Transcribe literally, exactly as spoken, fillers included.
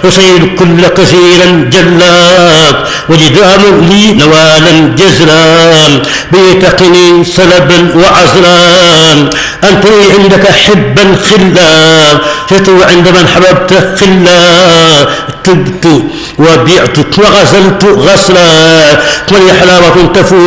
أصيد كل كثيرا جلاك وجدام لي نوالا جزلا بيتقني سلبا وعزلا أنت عندك حبا خلا شتو عند من حببت خلا تبت وبعت وغسلت غسلا ولي حلاوة تفوت